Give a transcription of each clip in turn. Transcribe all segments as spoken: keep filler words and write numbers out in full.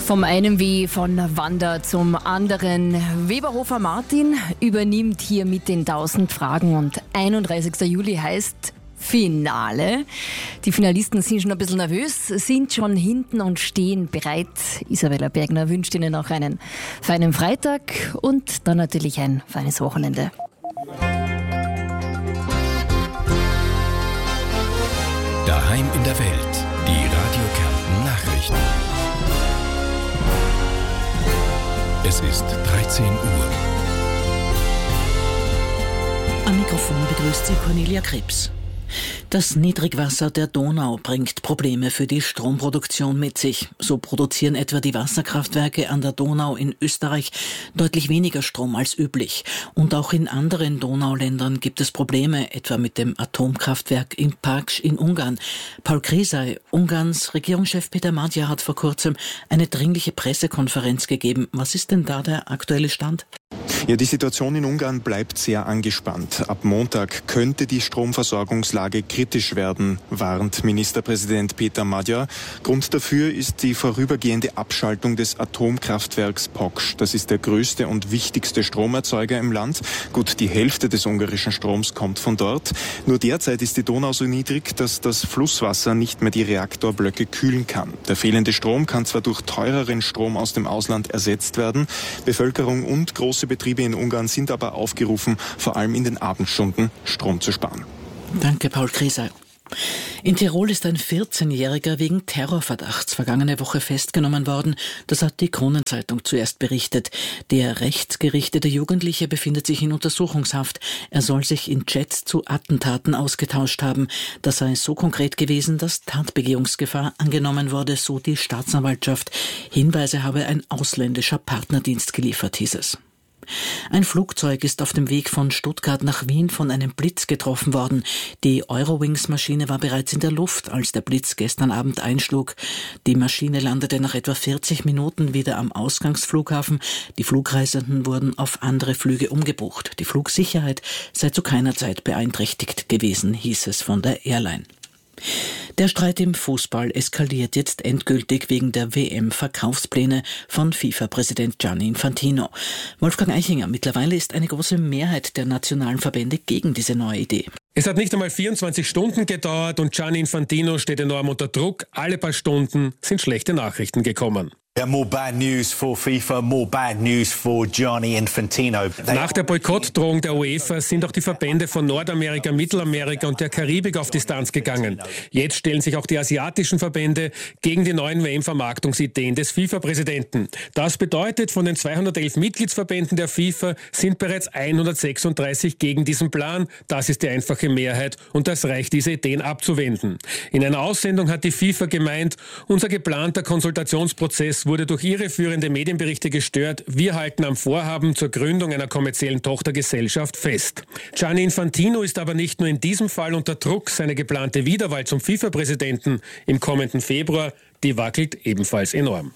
Vom einen wie von Wanda zum anderen. Weberhofer Martin übernimmt hier mit den tausend Fragen und einunddreißigster Juli heißt Finale. Die Finalisten sind schon ein bisschen nervös, sind schon hinten und stehen bereit. Isabella Bergner wünscht Ihnen auch einen feinen Freitag und dann natürlich ein feines Wochenende. Daheim in der Welt, die Radio Kärnten Nachrichten. Es ist dreizehn Uhr. Am Mikrofon begrüßt Sie Cornelia Krebs. Das Niedrigwasser der Donau bringt Probleme für die Stromproduktion mit sich. So produzieren etwa die Wasserkraftwerke an der Donau in Österreich deutlich weniger Strom als üblich. Und auch in anderen Donauländern gibt es Probleme, etwa mit dem Atomkraftwerk in Paks in Ungarn. Paul Krizaj, Ungarns Regierungschef Peter Magyar hat vor kurzem eine dringliche Pressekonferenz gegeben. Was ist denn da der aktuelle Stand? Ja, die Situation in Ungarn bleibt sehr angespannt. Ab Montag könnte die Stromversorgungslage kritisch werden, warnt Ministerpräsident Peter Magyar. Grund dafür ist die vorübergehende Abschaltung des Atomkraftwerks Paks. Das ist der größte und wichtigste Stromerzeuger im Land. Gut, die Hälfte des ungarischen Stroms kommt von dort. Nur derzeit ist die Donau so niedrig, dass das Flusswasser nicht mehr die Reaktorblöcke kühlen kann. Der fehlende Strom kann zwar durch teureren Strom aus dem Ausland ersetzt werden. Bevölkerung und große Betriebe in Ungarn sind aber aufgerufen, vor allem in den Abendstunden Strom zu sparen. Danke, Paul Krizaj. In Tirol ist ein vierzehnjähriger wegen Terrorverdachts vergangene Woche festgenommen worden. Das hat die Kronenzeitung zuerst berichtet. Der rechtsgerichtete Jugendliche befindet sich in Untersuchungshaft. Er soll sich in Chats zu Attentaten ausgetauscht haben. Das sei so konkret gewesen, dass Tatbegehungsgefahr angenommen wurde, so die Staatsanwaltschaft. Hinweise habe ein ausländischer Partnerdienst geliefert, hieß es. Ein Flugzeug ist auf dem Weg von Stuttgart nach Wien von einem Blitz getroffen worden. Die Eurowings-Maschine war bereits in der Luft, als der Blitz gestern Abend einschlug. Die Maschine landete nach etwa vierzig Minuten wieder am Ausgangsflughafen. Die Flugreisenden wurden auf andere Flüge umgebucht. Die Flugsicherheit sei zu keiner Zeit beeinträchtigt gewesen, hieß es von der Airline. Der Streit im Fußball eskaliert jetzt endgültig wegen der W M-Verkaufspläne von FIFA-Präsident Gianni Infantino. Wolfgang Eichinger, mittlerweile ist eine große Mehrheit der nationalen Verbände gegen diese neue Idee. Es hat nicht einmal vierundzwanzig Stunden gedauert und Gianni Infantino steht enorm unter Druck. Alle paar Stunden sind schlechte Nachrichten gekommen. Yeah, more bad news for FIFA, more bad news for Gianni Infantino. Nach der Boykottdrohung der UEFA sind auch die Verbände von Nordamerika, Mittelamerika und der Karibik auf Distanz gegangen. Jetzt stellen sich auch die asiatischen Verbände gegen die neuen W M-Vermarktungsideen des FIFA-Präsidenten. Das bedeutet, von den zweihundertelf Mitgliedsverbänden der FIFA sind bereits hundertsechsunddreißig gegen diesen Plan. Das ist die einfache Mehrheit und das reicht, diese Ideen abzuwenden. In einer Aussendung hat die FIFA gemeint, unser geplanter Konsultationsprozess wurde durch irreführende Medienberichte gestört. Wir halten am Vorhaben zur Gründung einer kommerziellen Tochtergesellschaft fest. Gianni Infantino ist aber nicht nur in diesem Fall unter Druck. Seine geplante Wiederwahl zum FIFA-Präsidenten im kommenden Februar, die wackelt ebenfalls enorm.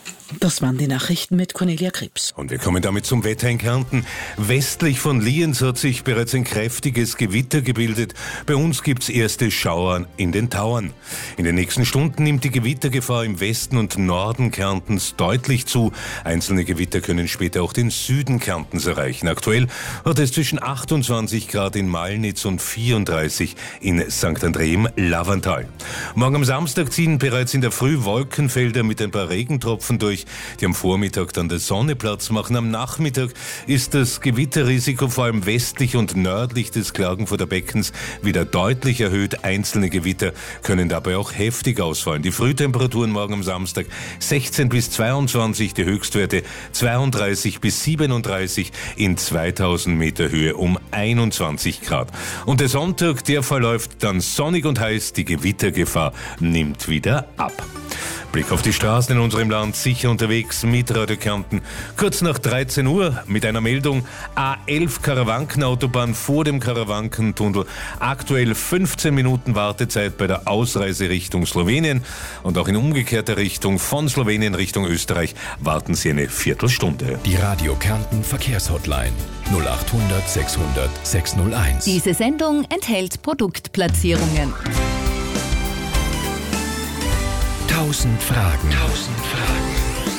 Das waren die Nachrichten mit Cornelia Krebs. Und wir kommen damit zum Wetter in Kärnten. Westlich von Lienz hat sich bereits ein kräftiges Gewitter gebildet. Bei uns gibt's erste Schauer in den Tauern. In den nächsten Stunden nimmt die Gewittergefahr im Westen und Norden Kärntens deutlich zu. Einzelne Gewitter können später auch den Süden Kärntens erreichen. Aktuell hat es zwischen achtundzwanzig Grad in Malnitz und vierunddreißig in Sankt André im Lavantal. Morgen am Samstag ziehen bereits in der Früh Wolkenfelder mit ein paar Regentropfen durch, die am Vormittag dann der Sonne Platz machen. Am Nachmittag ist das Gewitterrisiko vor allem westlich und nördlich des Klagenfurter Beckens wieder deutlich erhöht. Einzelne Gewitter können dabei auch heftig ausfallen. Die Frühtemperaturen morgen am Samstag sechzehn bis zweiundzwanzig, die Höchstwerte zweiunddreißig bis siebenunddreißig, in zweitausend Meter Höhe um einundzwanzig Grad. Und der Sonntag, der verläuft dann sonnig und heiß. Die Gewittergefahr nimmt wieder ab. Blick auf die Straßen in unserem Land, sicher unterwegs mit Radio Kärnten. Kurz nach dreizehn Uhr mit einer Meldung: A elf Karawankenautobahn vor dem Karawankentunnel. Aktuell fünfzehn Minuten Wartezeit bei der Ausreise Richtung Slowenien. Und auch in umgekehrter Richtung von Slowenien Richtung Österreich warten Sie eine Viertelstunde. Die Radio Kärnten Verkehrshotline null achthundert sechshundert sechshunderteins. Diese Sendung enthält Produktplatzierungen. Tausend Fragen. Tausend Fragen.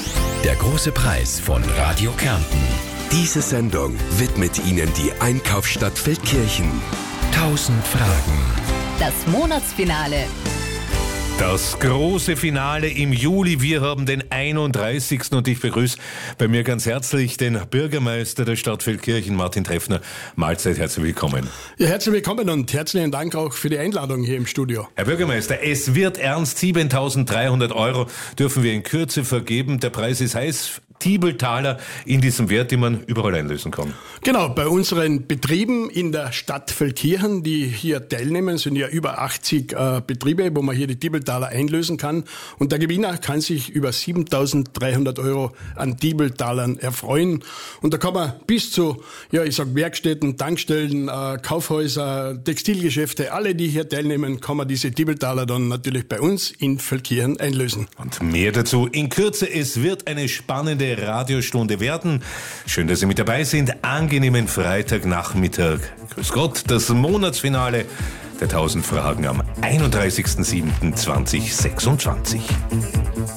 Der große Preis von Radio Kärnten. Diese Sendung widmet Ihnen die Einkaufsstadt Feldkirchen. Tausend Fragen. Das Monatsfinale. Das große Finale im Juli. Wir haben den einunddreißigsten und ich begrüße bei mir ganz herzlich den Bürgermeister der Stadt Feldkirchen, Martin Treffner. Mahlzeit, herzlich willkommen. Ja, herzlich willkommen und herzlichen Dank auch für die Einladung hier im Studio. Herr Bürgermeister, es wird ernst. siebentausenddreihundert Euro dürfen wir in Kürze vergeben. Der Preis ist heiß. Tiebeltaler in diesem Wert, den man überall einlösen kann. Genau, bei unseren Betrieben in der Stadt Feldkirchen, die hier teilnehmen, sind ja über achtzig äh, Betriebe, wo man hier die Tiebeltaler einlösen kann. Und der Gewinner kann sich über siebentausenddreihundert Euro an Tiebeltalern erfreuen. Und da kann man bis zu, ja, ich sag Werkstätten, Tankstellen, äh, Kaufhäuser, Textilgeschäfte, alle, die hier teilnehmen, kann man diese Tiebeltaler dann natürlich bei uns in Feldkirchen einlösen. Und mehr dazu in Kürze. Es wird eine spannende Radiostunde werden. Schön, dass Sie mit dabei sind. Angenehmen Freitagnachmittag. Grüß Gott, das Monatsfinale der tausend Fragen am einunddreißigsten siebten zweitausendsechsundzwanzig.